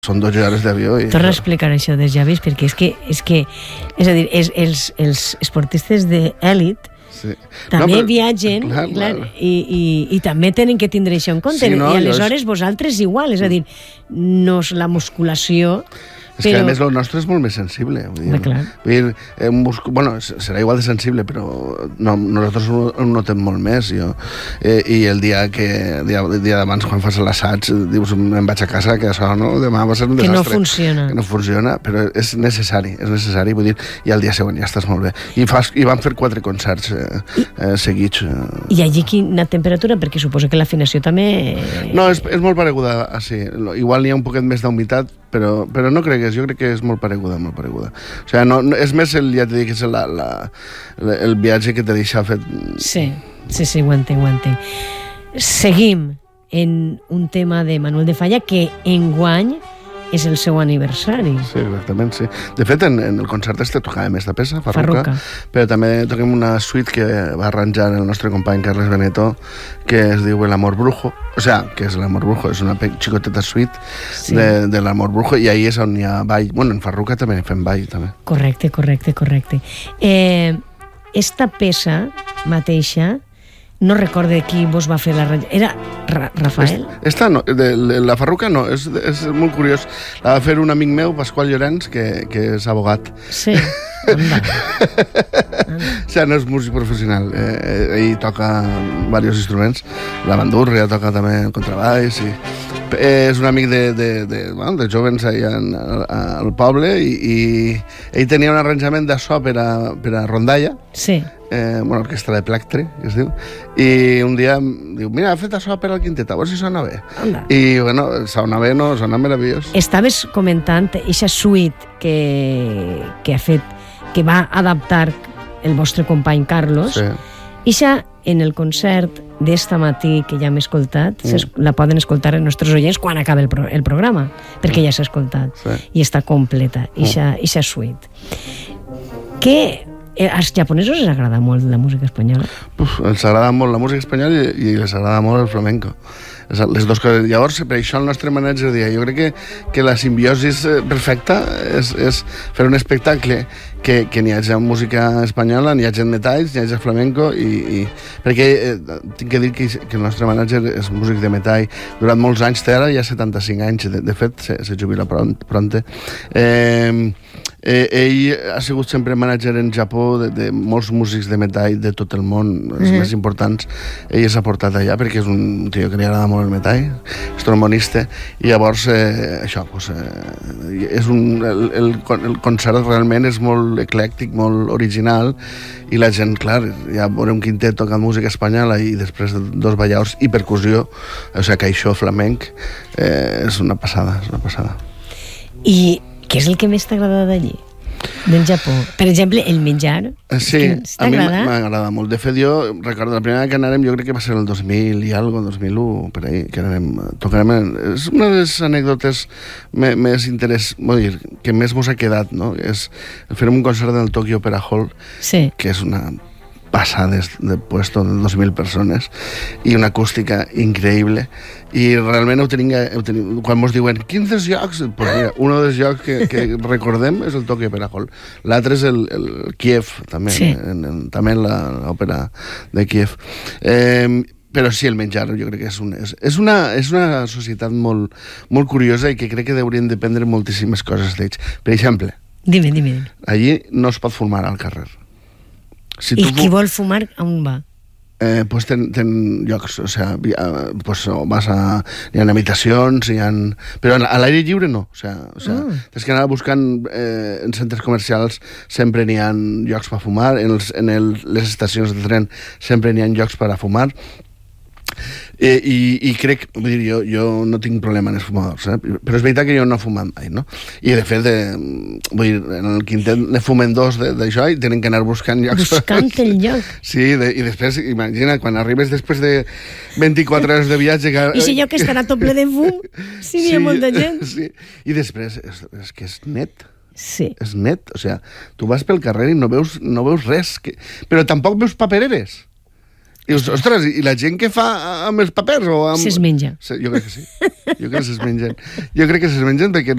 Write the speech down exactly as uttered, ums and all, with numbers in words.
són dotze hores d'avió. I... Torna a explicar això dels llavis, perquè és que, és que, és a dir, és, els, els esportistes d'èlit sí. també no, però, viatgen clar, clar, clar. I, i, i també tenen que tindre això en compte. Sí, no, I aleshores és... vosaltres igual, és a dir, no és la musculació... És però... que a més el nostre és molt més sensible. Vull dir, clar. Vull dir, eh, muscu... bueno, serà igual de sensible, però no, nosaltres ho notem molt més. Jo. Eh, I el dia que el dia, el dia d'abans, quan fas l'assaig, dius, em vaig a casa, que això no, demà va ser un desastre. Que no funciona. Que no funciona, però és necessari, és necessari, vull dir, i al dia següent ja estàs molt bé. I, fas, i van fer quatre concerts eh, eh, seguits. Eh. I allí quina temperatura? Perquè suposo que l'afinació també... No, és, és molt pareguda, sí. Igual n'hi ha un poquet més d'humitat, però, però no cregues, jo crec que és molt pareguda, molt pareguda. O sigui, no, no, és més, el, ja t'he dit que és la, la, el viatge que t'he deixat fet. Sí, sí, sí, ho entenc, ho entenc. Seguim en un tema de Manuel de Falla que enguany és el seu aniversari. Sí, exactament, sí. De fet, en, en el concert este tocàvem esta peça, Farruca, Farruca, però també toquem una suite que va arranjar el nostre company Carles Beneto, que es diu El Amor Brujo, o sea, que és l'Amor Brujo, és una xicoteta suite sí. de, de l'Amor Brujo, i ahí és on hi ha ball. Bueno, en Farruca també fem ball, també. Correcte, correcte, correcte. Eh, esta peça mateixa, no recorde qui vos va fer la... Era Ra Rafael? Esta no, de, de la Farruca no, és, és molt curiós. La va fer un amic meu, Pasqual Llorenç, que, que és abogat. Sí, anda. O sigui, no és músic professional. Eh, ell toca diversos instruments. La bandurria, toca també el contrabaix. I... És un amic de, de, de, bueno, de jovens allà en, al poble i, i ell tenia un arranjament de so per a, per a rondalla. Sí. Eh, bueno, orquestra de Plectre, que es diu, i un dia diu, mira, ha fet això per al quintet, a veure si sona bé. Anda. I, bueno, sona bé, no? Sona meravellós. Estaves comentant eixa suite que, que ha fet, que va adaptar el vostre company Carlos. Sí. Eixa, en el concert d'esta matí que ja hem escoltat, mm. la poden escoltar els nostres oients quan acabi el, pro el programa, perquè mm. ja s'ha escoltat. Sí. I està completa, eixa, mm. eixa suite. Què... Als japonesos els agrada molt la música espanyola? Uf, els agrada molt la música espanyola i, i els agrada molt el flamenco. Les dues coses. Llavors, per això el nostre manager deia, jo crec que, que la simbiosi perfecta és, és fer un espectacle que, que n'hi hagi música espanyola, n'hi hagi metalls, n'hi hagi flamenco, i, i, perquè eh, tinc que dir que, que el nostre manager és músic de metall durant molts anys, té ara ja setanta-cinc anys, de, de fet, se, se jubila pront, pronte. Eh, Eh, ell ha sigut sempre manager en Japó de, de molts músics de metall de tot el món, els mm. més importants. Ell s'ha portat allà perquè és un tio que li agrada molt el metall, és trombonista, i llavors eh, això, pues, eh, és un, el, el, el concert realment és molt eclèctic, molt original, i la gent, clar, ja veure un quintet tocant música espanyola i després dos ballaors i percussió, o sigui, caixó flamenc, eh, és una passada, és una passada. I què és el que més t'agrada d'allí, del Japó? Per exemple, el menjar. Sí, a mi m'agrada molt. De fet, jo recordo, la primera que anàrem, jo crec que va ser el dos mil i algo, dos mil u, per ahí, que anàrem, tocarem... És una de les anècdotes més interès, vull dir, que més mos ha quedat, no? És fer un concert del Tokyo Opera Hall, sí. que és una passades de puesto de dos mil persones i una acústica increïble, i realment ho tenim, ho tenim quan mos diuen quins dels llocs, pues mira, un dels llocs que, que recordem és el Tokyo Opera Hall, l'altre és el, el Kiev també, sí. en, en, també l'òpera de Kiev. Eh, però sí, el menjar jo crec que és, un, és, és, una, és una societat molt, molt curiosa i que crec que haurien d'aprendre moltíssimes coses d'ells. Per exemple, dime, dime. allí no es pot fumar al carrer. Si I qui vol fumar, on va? Eh, pues ten, ten llocs, o sea, pues vas a... Hi ha habitacions, hi ha... Però a l'aire lliure no, o sea, o sea, mm. tens que anar buscant... Eh, en centres comercials sempre n'hi ha llocs per fumar, en, els, en el, les estacions de tren sempre n'hi ha llocs per a fumar, eh, i, i crec, vull dir, jo, jo no tinc problema en els fumadors, eh? Però és veritat que jo no he fumat mai, no? I de fet, eh, vull dir, en el quintet ne fumen dos d'això i tenen que anar buscant llocs. Buscant el lloc. Sí, de, i després, imagina, quan arribes després de vint-i-quatre hores de viatge... Que... I si lloc estarà tot ple de fum, si n'hi ha molta gent. Sí, i després, és, és que és net. Sí. És net, o sigui, tu vas pel carrer i no veus, no veus res, que... però tampoc veus papereres. I, ostres, i la gent què fa amb els papers? O amb... Se's menja. Jo crec que sí. Jo crec que se's mengen. Jo crec que se's mengen perquè